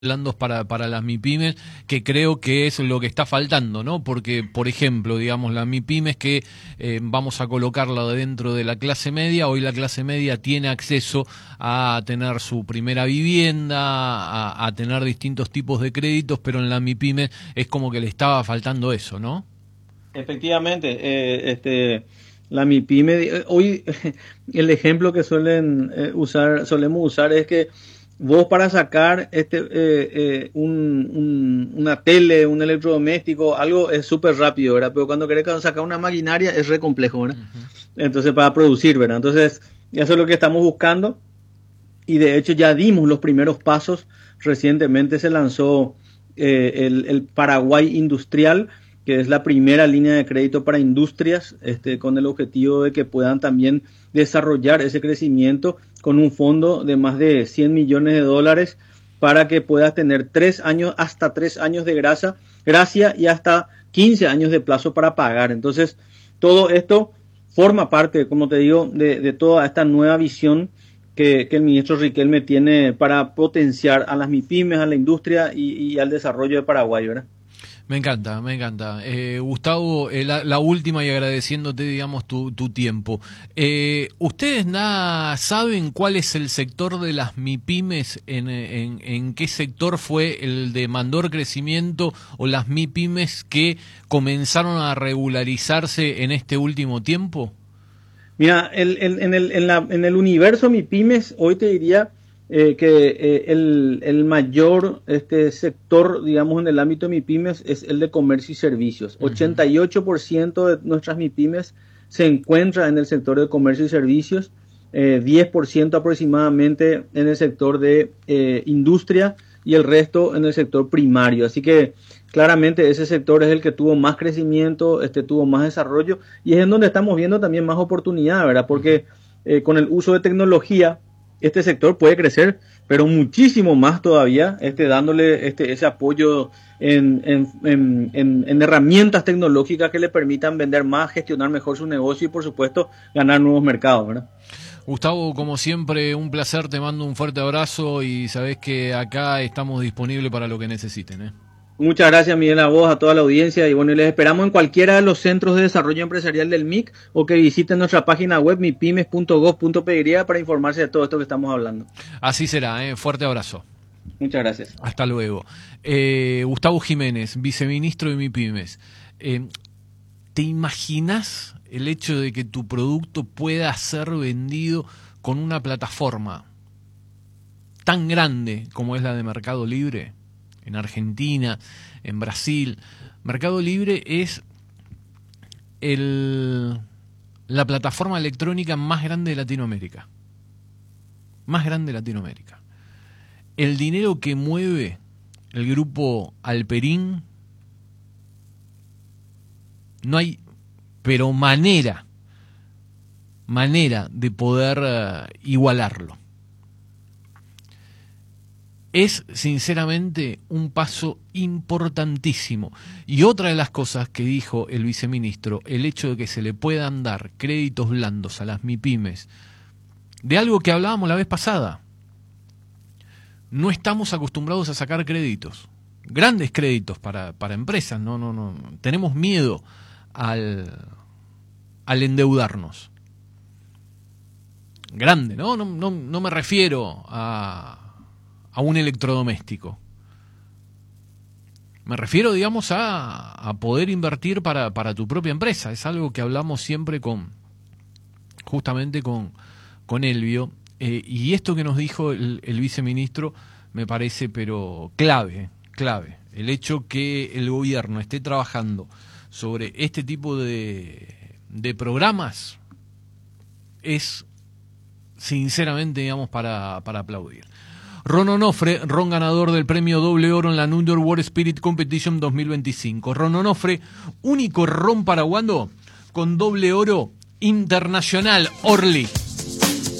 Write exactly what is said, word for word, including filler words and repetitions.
blandos para, para las MIPYMES, que creo que es lo que está faltando, ¿no? Porque, por ejemplo, digamos, las MIPYMES que eh, vamos a colocarla dentro de la clase media, hoy la clase media tiene acceso a tener su primera vivienda, a, a tener distintos tipos de créditos, pero en la MIPYME es como que le estaba faltando eso, ¿no? Efectivamente, eh, este, la MIPYME, eh, hoy el ejemplo que suelen eh, usar, solemos usar es que vos para sacar este eh, eh, un, un, una tele, un electrodoméstico, algo es súper rápido, ¿verdad? Pero cuando querés sacar una maquinaria es re complejo, ¿verdad? Uh-huh. Entonces, para producir, ¿verdad? Entonces, eso es lo que estamos buscando y de hecho ya dimos los primeros pasos. Recientemente se lanzó eh, el, el Paraguay Industrial, que es la primera línea de crédito para industrias, este, con el objetivo de que puedan también desarrollar ese crecimiento con un fondo de más de cien millones de dólares para que puedas tener tres años, hasta tres años de gracia, gracia y hasta quince años de plazo para pagar. Entonces, todo esto forma parte, como te digo, de, de toda esta nueva visión que, que el ministro Riquelme tiene para potenciar a las MIPYMES, a la industria y, y al desarrollo de Paraguay, ¿verdad? Me encanta, me encanta. Eh, Gustavo, eh, la, la última y agradeciéndote, digamos, tu, tu tiempo. Eh, ¿Ustedes nada saben cuál es el sector de las MIPYMES? En, en, ¿En qué sector fue el de mayor crecimiento o las MIPYMES que comenzaron a regularizarse en este último tiempo? Mira, el, el, en, el, en, la, en el universo MIPYMES, hoy te diría Eh, que eh, el, el mayor este sector, digamos, en el ámbito de MIPYMES es el de comercio y servicios. Uh-huh. ochenta y ocho por ciento de nuestras MIPYMES se encuentra en el sector de comercio y servicios, eh, diez por ciento aproximadamente en el sector de eh, industria y el resto en el sector primario. Así que claramente ese sector es el que tuvo más crecimiento, este tuvo más desarrollo y es en donde estamos viendo también más oportunidad, ¿verdad? Porque eh, con el uso de tecnología este sector puede crecer, pero muchísimo más todavía, este, dándole este, ese apoyo en, en, en, en, en herramientas tecnológicas que le permitan vender más, gestionar mejor su negocio y, por supuesto, ganar nuevos mercados, ¿verdad? Gustavo, como siempre, un placer, te mando un fuerte abrazo y sabés que acá estamos disponibles para lo que necesiten, ¿eh? Muchas gracias, Miguel, a vos, a toda la audiencia, y bueno, les esperamos en cualquiera de los centros de desarrollo empresarial del M I C o que visiten nuestra página web mipymes punto gob punto pe para informarse de todo esto que estamos hablando. Así será, ¿eh? Fuerte abrazo. Muchas gracias. Hasta luego. Eh, Gustavo Jiménez, viceministro de MIPYMES. Eh, ¿Te imaginas el hecho de que tu producto pueda ser vendido con una plataforma tan grande como es la de Mercado Libre? En Argentina, en Brasil. Mercado Libre es el, la plataforma electrónica más grande de Latinoamérica. Más grande de Latinoamérica. El dinero que mueve el grupo Alperín, no hay, pero manera, manera de poder uh, igualarlo. Es, sinceramente, un paso importantísimo. Y otra de las cosas que dijo el viceministro, el hecho de que se le puedan dar créditos blandos a las MIPYMES, de algo que hablábamos la vez pasada. No estamos acostumbrados a sacar créditos, grandes créditos para, para empresas, no, no, no. Tenemos miedo al, al endeudarnos. Grande, ¿no? No, no, no me refiero a... a un electrodoméstico. Me refiero, digamos, a, a poder invertir para, para tu propia empresa. Es algo que hablamos siempre con, justamente con, con Elvio. Eh, y esto que nos dijo el, el viceministro me parece, pero clave, clave. El hecho que el gobierno esté trabajando sobre este tipo de, de programas es, sinceramente, digamos, para, para aplaudir. Ron Onofre, ron ganador del premio Doble Oro en la New York World Spirit Competition dos mil veinticinco. Ron Onofre, único ron paraguano con doble oro internacional. Orly.